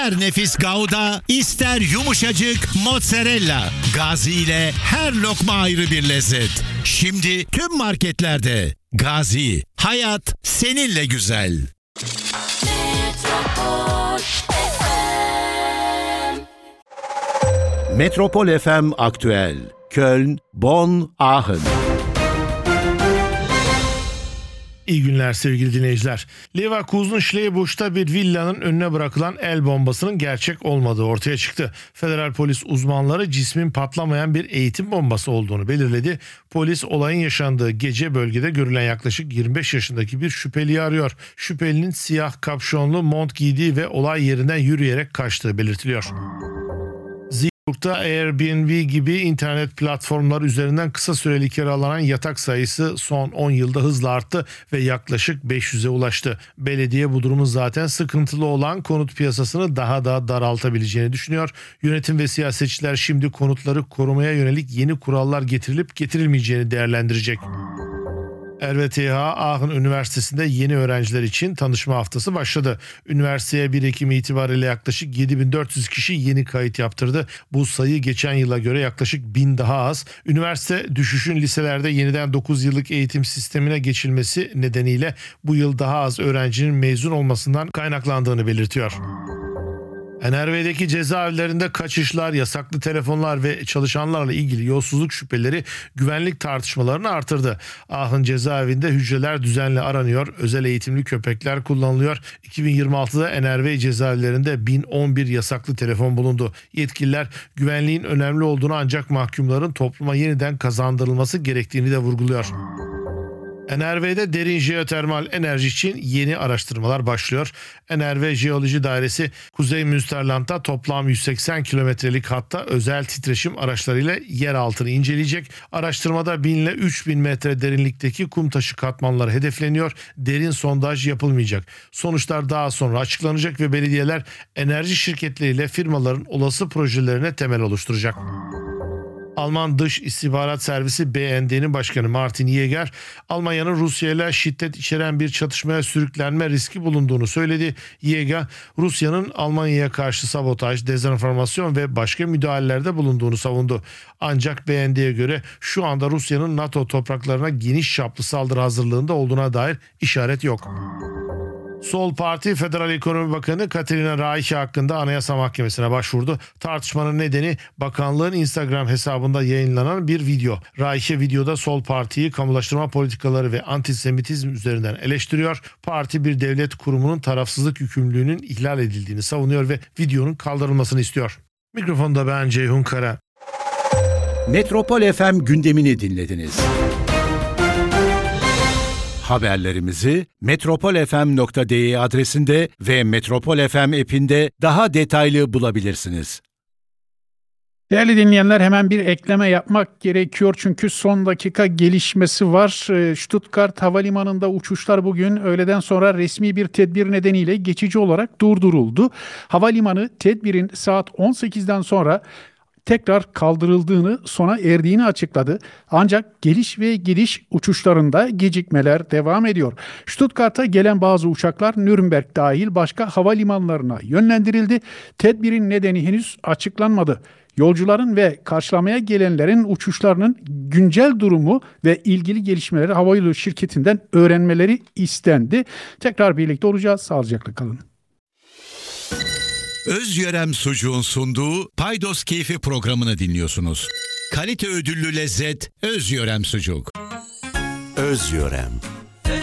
İster nefis Gouda, ister yumuşacık mozzarella. Gazi ile her lokma ayrı bir lezzet. Şimdi tüm marketlerde. Gazi, hayat seninle güzel. Metropol FM Aktüel. Köln, Bonn, Aachen. İyi günler sevgili dinleyiciler. Leverkusen-Schlebusch'ta bir villanın önüne bırakılan el bombasının gerçek olmadığı ortaya çıktı. Federal polis uzmanları cismin patlamayan bir eğitim bombası olduğunu belirledi. Polis olayın yaşandığı gece bölgede görülen yaklaşık 25 yaşındaki bir şüpheliyi arıyor. Şüphelinin siyah kapşonlu mont giydiği ve olay yerinden yürüyerek kaçtığı belirtiliyor. Airbnb gibi internet platformları üzerinden kısa süreli kiralanan yatak sayısı son 10 yılda hızla arttı ve yaklaşık 500'e ulaştı. Belediye bu durumun zaten sıkıntılı olan konut piyasasını daha da daraltabileceğini düşünüyor. Yönetim ve siyasetçiler şimdi konutları korumaya yönelik yeni kurallar getirilip getirilmeyeceğini değerlendirecek. RWTH Aachen Üniversitesi'nde yeni öğrenciler için tanışma haftası başladı. Üniversiteye 1 Ekim itibariyle yaklaşık 7400 kişi yeni kayıt yaptırdı. Bu sayı geçen yıla göre yaklaşık 1000 daha az. Üniversite düşüşün liselerde yeniden 9 yıllık eğitim sistemine geçilmesi nedeniyle bu yıl daha az öğrencinin mezun olmasından kaynaklandığını belirtiyor. NRV'deki cezaevlerinde kaçışlar, yasaklı telefonlar ve çalışanlarla ilgili yolsuzluk şüpheleri güvenlik tartışmalarını artırdı. Aachen cezaevinde hücreler düzenli aranıyor, özel eğitimli köpekler kullanılıyor. 2026'da NRV cezaevlerinde 1011 yasaklı telefon bulundu. Yetkililer güvenliğin önemli olduğunu ancak mahkumların topluma yeniden kazandırılması gerektiğini de vurguluyor. NRV'de derin jeotermal enerji için yeni araştırmalar başlıyor. NRV Jeoloji Dairesi Kuzey Münsterland'da toplam 180 kilometrelik hatta özel titreşim araçlarıyla yer altını inceleyecek. Araştırmada 1000 ile 3000 metre derinlikteki kum taşı katmanları hedefleniyor. Derin sondaj yapılmayacak. Sonuçlar daha sonra açıklanacak ve belediyeler enerji şirketleriyle firmaların olası projelerine temel oluşturacak. Alman Dış İstihbarat Servisi BND'nin başkanı Martin Jäger, Almanya'nın Rusya ile şiddet içeren bir çatışmaya sürüklenme riski bulunduğunu söyledi. Jäger, Rusya'nın Almanya'ya karşı sabotaj, dezenformasyon ve başka müdahalelerde bulunduğunu savundu. Ancak BND'ye göre şu anda Rusya'nın NATO topraklarına geniş çaplı saldırı hazırlığında olduğuna dair işaret yok. Sol Parti Federal Ekonomi Bakanı Katerina Reiche hakkında Anayasa Mahkemesi'ne başvurdu. Tartışmanın nedeni bakanlığın Instagram hesabında yayınlanan bir video. Reiche videoda Sol Parti'yi kamulaştırma politikaları ve antisemitizm üzerinden eleştiriyor. Parti bir devlet kurumunun tarafsızlık yükümlülüğünün ihlal edildiğini savunuyor ve videonun kaldırılmasını istiyor. Mikrofonda ben Ceyhun Kara. Metropol FM gündemini dinlediniz. Haberlerimizi metropolfm.de adresinde ve Metropol FM app'inde daha detaylı bulabilirsiniz. Değerli dinleyenler, hemen bir ekleme yapmak gerekiyor çünkü son dakika gelişmesi var. Stuttgart Havalimanı'nda uçuşlar bugün öğleden sonra resmi bir tedbir nedeniyle geçici olarak durduruldu. Havalimanı tedbirin saat 18'den sonra tekrar kaldırıldığını, sona erdiğini açıkladı. Ancak geliş ve gidiş uçuşlarında gecikmeler devam ediyor. Stuttgart'a gelen bazı uçaklar Nürnberg dahil başka havalimanlarına yönlendirildi. Tedbirin nedeni henüz açıklanmadı. Yolcuların ve karşılamaya gelenlerin uçuşlarının güncel durumu ve ilgili gelişmeleri havayolu şirketinden öğrenmeleri istendi. Tekrar birlikte olacağız. Sağlıcakla kalın. Özyörem Sucuğun sunduğu Paydos Keyfi programını dinliyorsunuz. Kalite ödüllü lezzet Özyörem Sucuk. Özyörem.